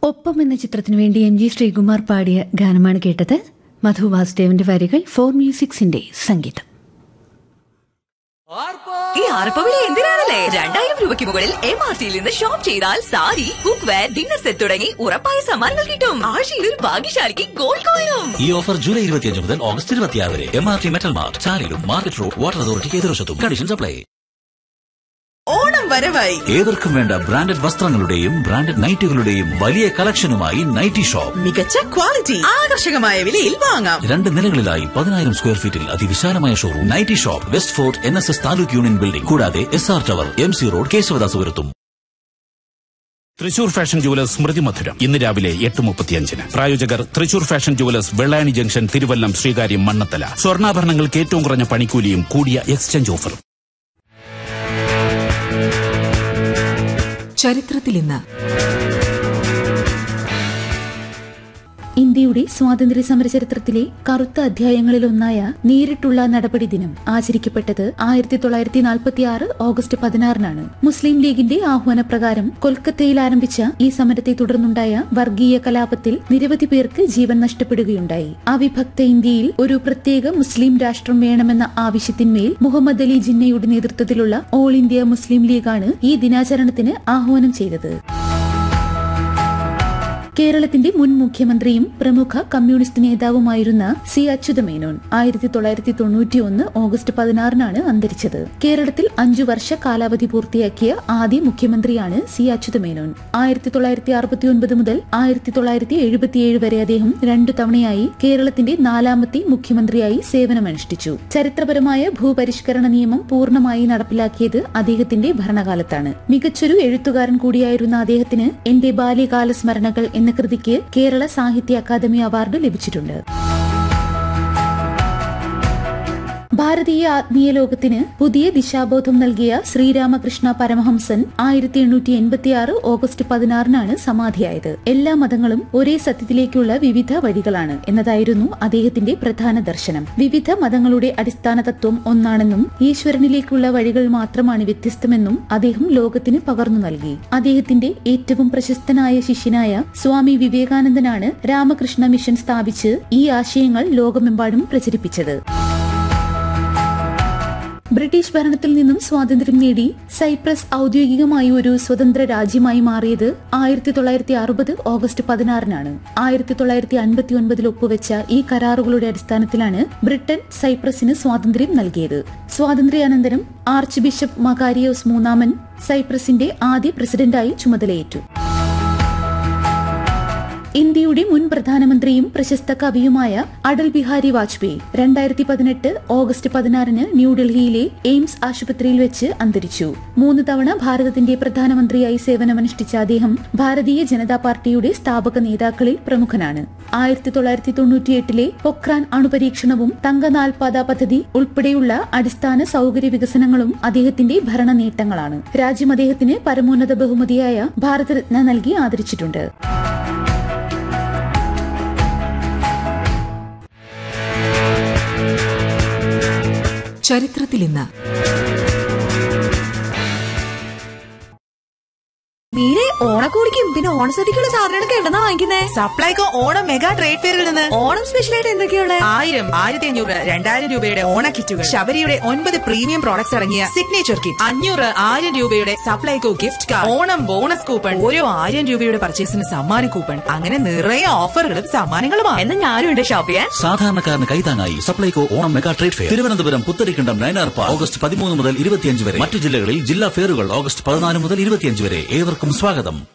ഒപ്പം എന്ന ചിത്രത്തിനു വേണ്ടി എം ജി ശ്രീകുമാർ പാടിയ ഗാനമാണ് കേട്ടത്. മധു വാസുദേവന്റെ വരികൾ, ഫോർ മ്യൂസിക്സിന്റെ സംഗീതം. ഈ ആർപ്പവിളി എന്തിനാണല്ലേ? 2000 രൂപയ്ക്ക് മുകളിൽ MRTയിൽ നിന്ന് ഷോപ്പ് ചെയ്താൽ sari, cook wear, dinner set തുടങ്ങി ഉറപ്പായ സമ്മാനങ്ങൾ കിട്ടും. ആഴ്ചയിൽ ഒരു ഭാഗ്യശാലിക്ക് ഗോൾഡ് കോയിനും. ഈ ഓഫർ ജൂലൈ 25 മുതൽ ഓഗസ്റ്റ് 26 വരെ. MRT metal mart, ചാലിലും market road, water അതോറിറ്റിക്ക് എതിർവശത്തും. Conditions apply. ഓണം വരവായി. ഏവർക്കും വേണ്ട ബ്രാൻഡഡ് വസ്ത്രങ്ങളുടെയും ബ്രാൻഡഡ് നൈറ്റുകളുടെയും വലിയ കളക്ഷനുമായി നൈറ്റി ഷോപ്പ്. മികച്ച ക്വാളിറ്റി, ആകർഷകമായ വിലയിൽ വാങ്ങാം. 2 നിലകളിലായി 10,000 സ്ക്വയർ ഫീറ്റിൽ അതിവിശാലമായ showroom. Nightie shop, west fort NSS taluk union building, കൂടാതെ SR tower, MC road, കേശവദാസുപുരത്തും. Thrissur fashion jewellers സ്മൃതി മധുരം ഇന്ന് രാവിലെ 8:35. പ്രായോജകർ Thrissur fashion jewellers, Vellayani junction, Thiruvallam, Sreekaryam, Mannathala. സ്വർണ്ണാഭരണങ്ങൾക്ക് ഏറ്റവും കുറഞ്ഞ പണിക്കൂലിയും കൂടിയ എക്സ്ചേഞ്ച് ഓഫറും. ചരിത്രത്തിൽ ഇന്ന്. ഇന്ത്യയുടെ സ്വാതന്ത്ര്യ സമര ചരിത്രത്തിലെ കറുത്ത അധ്യായങ്ങളിലൊന്നായ നേരിട്ടുള്ള നടപടി ദിനം ആചരിക്കപ്പെട്ടത് 1946 ഓഗസ്റ്റ് 16 മുസ്ലിം ലീഗിന്റെ ആഹ്വാനപ്രകാരം കൊൽക്കത്തയിൽ ആരംഭിച്ച ഈ സമരത്തെ തുടർന്നുണ്ടായ വർഗീയ കലാപത്തിൽ നിരവധി പേർക്ക് ജീവൻ നഷ്ടപ്പെടുകയുണ്ടായി. അവിഭക്ത ഇന്ത്യയിൽ ഒരു പ്രത്യേക മുസ്ലിം രാഷ്ട്രം വേണമെന്ന ആവശ്യത്തിന്മേൽ മുഹമ്മദ് അലി ജിന്നയുടെ നേതൃത്വത്തിലുള്ള ഓൾ ഇന്ത്യ മുസ്ലിം ലീഗാണ് ഈ ദിനാചരണത്തിന് ആഹ്വാനം ചെയ്തത്. കേരളത്തിന്റെ മുൻ മുഖ്യമന്ത്രിയും പ്രമുഖ കമ്മ്യൂണിസ്റ്റ് നേതാവുമായിരുന്ന സി അച്യുതമേനോൻ 1991 ഓഗസ്റ്റ് 16 അന്തരിച്ചത്. കേരളത്തിൽ 5 വർഷ കാലാവധി പൂർത്തിയാക്കിയ ആദ്യ മുഖ്യമന്ത്രിയാണ് സി അച്യുതമേനോൻ. 1969 മുതൽ 1977 വരെ അദ്ദേഹം 2 തവണയായി കേരളത്തിന്റെ 4ാമത്തെ മുഖ്യമന്ത്രിയായി സേവനമനുഷ്ഠിച്ചു. ചരിത്രപരമായ ഭൂപരിഷ്കരണ നിയമം പൂർണ്ണമായി നടപ്പിലാക്കിയത് അദ്ദേഹത്തിന്റെ ഭരണകാലത്താണ്. മികച്ചൊരു എഴുത്തുകാരൻ കൂടിയായിരുന്ന അദ്ദേഹത്തിന് എന്റെ ബാല്യകാല സ്മരണകൾ എന്ന കൃതിക്ക് കേരള സാഹിത്യ അക്കാദമി അവാർഡ് ലഭിച്ചിട്ടുണ്ട്. ഭാരതീയ ആത്മീയ ലോകത്തിന് പുതിയ ദിശാബോധം നൽകിയ ശ്രീരാമകൃഷ്ണ പരമഹംസൻ 1886 ഓഗസ്റ്റ് 16 സമാധിയായത്. എല്ലാ മതങ്ങളും ഒരേ സത്യത്തിലേക്കുള്ള വിവിധ വഴികളാണ് എന്നതായിരുന്നു അദ്ദേഹത്തിന്റെ പ്രധാന ദർശനം. വിവിധ മതങ്ങളുടെ അടിസ്ഥാന തത്വം ഒന്നാണെന്നും ഈശ്വരനിലേക്കുള്ള വഴികൾ മാത്രമാണ് വ്യത്യസ്തമെന്നും അദ്ദേഹം ലോകത്തിന് പകർന്നു നൽകി. അദ്ദേഹത്തിന്റെ ഏറ്റവും പ്രശസ്തനായ ശിഷ്യനായ സ്വാമി വിവേകാനന്ദനാണ് രാമകൃഷ്ണ മിഷൻ സ്ഥാപിച്ച് ഈ ആശയങ്ങൾ ലോകമെമ്പാടും പ്രചരിപ്പിച്ചത്. ബ്രിട്ടീഷ് ഭരണത്തിൽ നിന്നും സ്വാതന്ത്ര്യം നേടി സൈപ്രസ് ഔദ്യോഗികമായി ഒരു സ്വതന്ത്ര രാജ്യമായി മാറിയത് 1960 ഓഗസ്റ്റ് 16 1959 ഒപ്പുവെച്ച ഈ കരാറുകളുടെ അടിസ്ഥാനത്തിലാണ് ബ്രിട്ടൻ സൈപ്രസിന് സ്വാതന്ത്ര്യം നൽകിയത്. സ്വാതന്ത്ര്യാനന്തരം ആർച്ച് ബിഷപ്പ് മകാരിയോസ് മൂന്നാമൻ സൈപ്രസിന്റെ ആദ്യ പ്രസിഡന്റായി ചുമതലയേറ്റു. ഇന്ത്യയുടെ മുൻ പ്രധാനമന്ത്രിയും പ്രശസ്ത കവിയുമായ അടൽ ബിഹാരി വാജ്പേയി 2018 ഓഗസ്റ്റ് 16 ന്യൂഡൽഹിയിലെ എയിംസ് ആശുപത്രിയിൽ വെച്ച് അന്തരിച്ചു. 3 തവണ ഭാരതത്തിന്റെ പ്രധാനമന്ത്രിയായി സേവനമനുഷ്ഠിച്ച അദ്ദേഹം ഭാരതീയ ജനതാ പാർട്ടിയുടെ സ്ഥാപക നേതാക്കളിൽ പ്രമുഖനാണ്. 1998 പൊക്രാൻ അണുപരീക്ഷണവും തങ്കനാൽപാത പദ്ധതി ഉൾപ്പെടെയുള്ള അടിസ്ഥാന സൗകര്യ വികസനങ്ങളും അദ്ദേഹത്തിന്റെ ഭരണ നേട്ടങ്ങളാണ്. രാജ്യം അദ്ദേഹത്തിന് പരമോന്നത ബഹുമതിയായ ഭാരതരത്ന നൽകി ആദരിച്ചിട്ടുണ്ട്. ചരിത്രത്തിൽ ഇന്ന്. ഓണക്കോടിക്കും പിന്നെ ഓണസദ്യക്കുള്ള സാധനങ്ങളൊക്കെ എവിടെന്നാ വാങ്ങിക്കുന്നേ? സപ്ലൈകോ ഓണം മെഗാ ട്രേഡ് ഫെയറിൽ നിന്ന്. ഓണം സ്പെഷ്യലായിട്ട് എന്തൊക്കെയാണ്? 1000, 1500, 2000 രൂപയുടെ ഓണ കിറ്റുകൾ, ശബരിയുടെ 9 പ്രീമിയം പ്രോഡക്ട്സ് ഇറങ്ങിയ സിഗ്നേച്ചർ കിറ്റ്, 500, 1000 രൂപയുടെ Supplyco gift card, Onam bonus coupon, ഓരോ 1000 രൂപയുടെ പർച്ചേസിന് സമ്മാന കൂപ്പൺ, അങ്ങനെ നിറയെ ഓഫറുകളും സമ്മാനങ്ങളുമാണ്. എന്നാ ഞാനും ഉണ്ട് ഷോപ്പ് ചെയ്യാൻ. സാധാരണക്കാരന് കൈതാങ്ങായി Supplyco Onam mega trade fair, Thiruvananthapuram Putharikandam Nayanar park, August 13 മുതൽ 25 വരെ. മറ്റു ജില്ലകളിൽ ജില്ലാ ഫെയറുകൾ ഓഗസ്റ്റ് 14 മുതൽ 25 വരെ. ഏവർക്കും സ്വാഗതം.